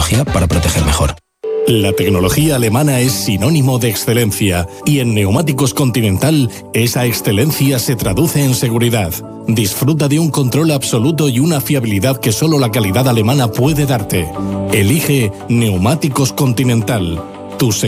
tecnología para proteger mejor. La tecnología alemana es sinónimo de excelencia y en Neumáticos Continental esa excelencia se traduce en seguridad. Disfruta de un control absoluto y una fiabilidad que solo la calidad alemana puede darte. Elige Neumáticos Continental. Tu